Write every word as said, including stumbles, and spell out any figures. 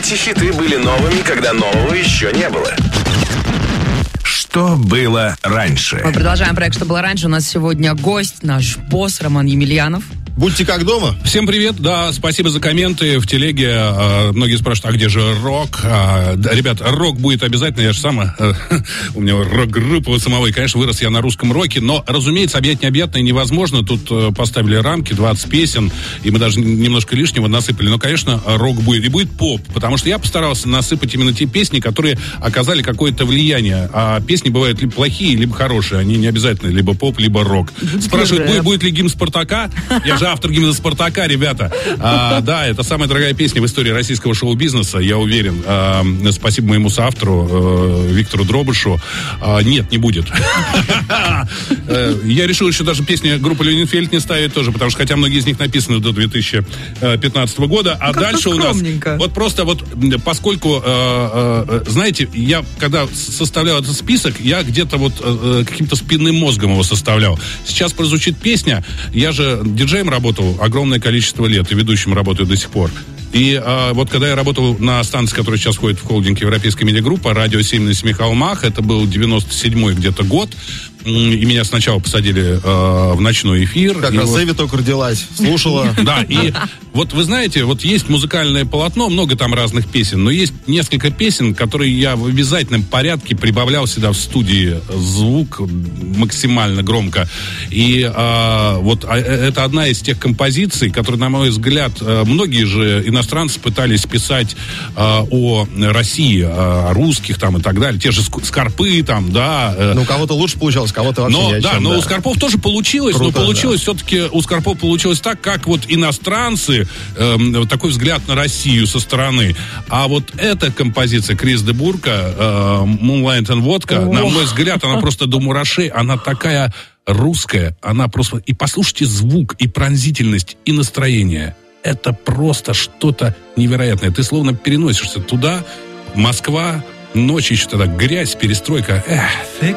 Эти хиты были новыми, когда нового еще не было. Что было раньше? Мы продолжаем проект «Что было раньше». У нас сегодня гость, наш босс Роман Емельянов. Будьте как дома. Всем привет, да, спасибо за комменты в телеге. А, многие спрашивают, а где же рок? А, да, ребят, рок будет обязательно, я же сам, а, у меня рок-группа у самого, и, конечно, вырос я на русском роке, но, разумеется, объять необъятное невозможно. Тут а, поставили рамки, двадцать песен, и мы даже немножко лишнего насыпали. Но, конечно, рок будет, и будет поп, потому что я постарался насыпать именно те песни, которые оказали какое-то влияние. А песни бывают либо плохие, либо хорошие, они не обязательно либо поп, либо рок. Спрашивают, будет, будет ли гимн «Спартака»? Я же автор гимна «Спартака», ребята. А, да, это самая дорогая песня в истории российского шоу-бизнеса, я уверен. А, спасибо моему соавтору э, Виктору Дробышу. А, нет, не будет. Я решил еще даже песни группы Ленинфельд не ставить тоже, потому что, хотя многие из них написаны до две тысячи пятнадцатого года, а дальше у нас... Вот просто вот, поскольку, знаете, я, когда составлял этот список, я где-то вот каким-то спинным мозгом его составлял. Сейчас прозвучит песня, я же диджеем работал огромное количество лет, и ведущим работаю до сих пор. И а, вот когда я работал на станции, которая сейчас входит в холдинг Европейская медиагруппа, радио семь на семи холмах, это был девяносто седьмой где-то год, и меня сначала посадили э, в ночной эфир. Как раз Эви вот... только родилась, слушала. Да, и вот вы знаете, вот есть музыкальное полотно, много там разных песен, но есть несколько песен, которые я в обязательном порядке прибавлял сюда в студии звук максимально громко. И э, вот а, это одна из тех композиций, которые, на мой взгляд, э, многие же иностранцы пытались писать э, о России, о русских там и так далее. Те же Скорпы там, да. Э, ну, у кого-то лучше получалось, кого-то вообще но, ни о чем, да, но да. у Скорпов тоже получилось, Круто, но получилось да. все-таки, у Скорпов получилось так, как вот иностранцы, э, такой взгляд на Россию со стороны. А вот эта композиция Крис де Бурка, э, Moonlight and Vodka, на мой взгляд, она просто до мурашей, она такая русская, она просто... И послушайте звук, и пронзительность, и настроение. Это просто что-то невероятное. Ты словно переносишься туда, Москва, ночью еще тогда грязь, перестройка. Эх.